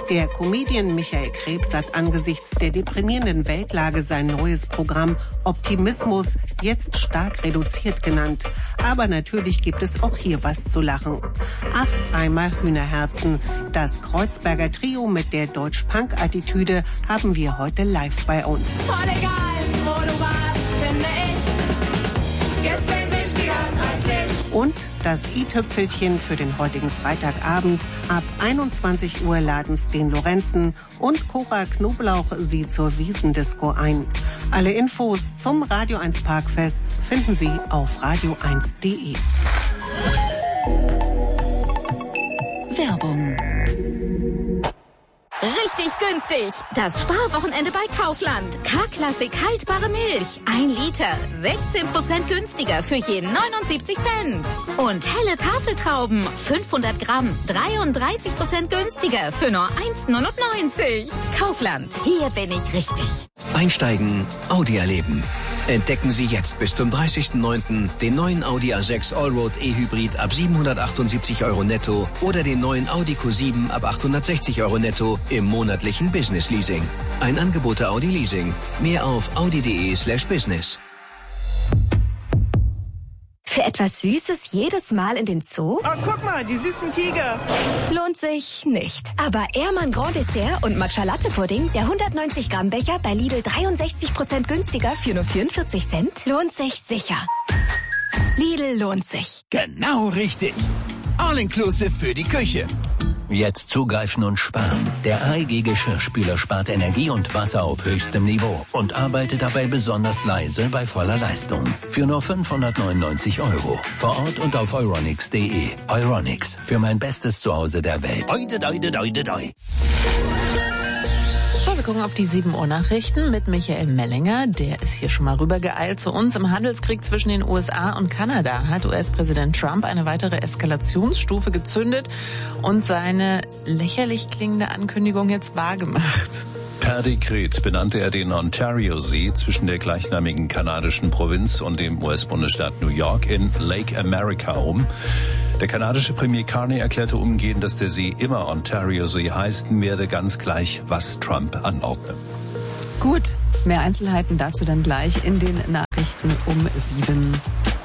Der Comedian Michael Krebs hat angesichts der deprimierenden Weltlage sein neues Programm Optimismus jetzt stark reduziert genannt. Aber natürlich gibt es auch hier was zu lachen. Ach, einmal Hühnerherzen. Das Kreuzberger Trio mit der Deutsch-Punk-Attitüde haben wir heute live bei uns. Voll egal, wo du warst, finde ich, gibt wen Wichtigeres als dich. Und das i-Tüpfelchen für den heutigen Freitagabend. Ab 21 Uhr laden's den Lorenzen und Cora Knoblauch sie zur Wiesendisco ein. Alle Infos zum Radio 1 Parkfest finden Sie auf radio1.de. Werbung. Richtig günstig. Das Sparwochenende bei Kaufland. K-Klassik haltbare Milch. 1 Liter. 16% günstiger für jeden 79 Cent. Und helle Tafeltrauben. 500 Gramm. 33% günstiger für nur 1,99. Kaufland. Hier bin ich richtig. Einsteigen, Audi erleben. Entdecken Sie jetzt bis zum 30.09. den neuen Audi A6 Allroad E-Hybrid ab 778 € netto oder den neuen Audi Q7 ab 860 € netto im monatlichen Business Leasing. Ein Angebot der Audi Leasing. Mehr auf audi.de/business. Für etwas Süßes jedes Mal in den Zoo? Oh, guck mal, die süßen Tiger. Lohnt sich nicht. Aber Ehrmann Grand Dessert und Matcha Latte Pudding, der 190 Gramm Becher bei Lidl 63% günstiger für nur 44 Cent, lohnt sich sicher. Lidl lohnt sich. Genau richtig. All-inclusive für die Küche. Jetzt zugreifen und sparen. Der AEG Geschirrspüler spart Energie und Wasser auf höchstem Niveau und arbeitet dabei besonders leise bei voller Leistung. Für nur 599 €. Vor Ort und auf euronics.de. Euronics, für mein bestes Zuhause der Welt. Oide, oide, oide, oide. So, wir gucken auf die 7 Uhr Nachrichten mit Michael Mellinger. Der ist hier schon mal rübergeeilt zu uns. Im Handelskrieg zwischen den USA und Kanada hat US-Präsident Trump eine weitere Eskalationsstufe gezündet und seine lächerlich klingende Ankündigung jetzt wahrgemacht. Per Dekret benannte er den Ontario-See zwischen der gleichnamigen kanadischen Provinz und dem US-Bundesstaat New York in Lake America um. Der kanadische Premier Carney erklärte umgehend, dass der See immer Ontario-See heißen werde, ganz gleich, was Trump anordne. Gut, mehr Einzelheiten dazu dann gleich in den Nachrichten um 7 Uhr.